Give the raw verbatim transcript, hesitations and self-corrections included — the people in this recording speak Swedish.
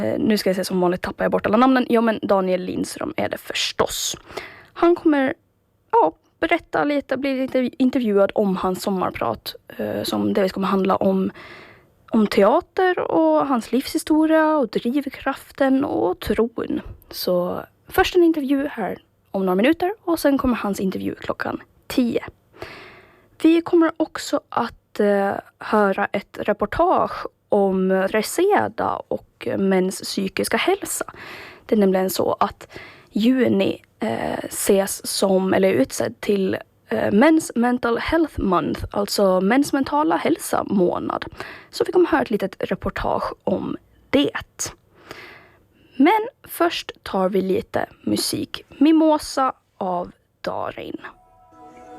Eh, nu ska jag säga som vanligt tappar jag bort alla namnen. Ja, men Daniel Lindström är det förstås. Han kommer ja, berätta lite, bli lite intervjuad om hans sommarprat. Eh, som delvis kommer handla om, om teater och hans livshistoria och drivkraften och tron. Så först en intervju här om några minuter och sen kommer hans intervju klockan tio. Vi kommer också att eh, höra ett reportage om Reseda och mäns psykiska hälsa. Det är nämligen så att juni eh, ses som, eller är utsedd till eh, Men's Mental Health Month, alltså mäns mentala hälsa månad. Så vi kommer höra ett litet reportage om det. Men först tar vi lite musik. Mimosa av Darin.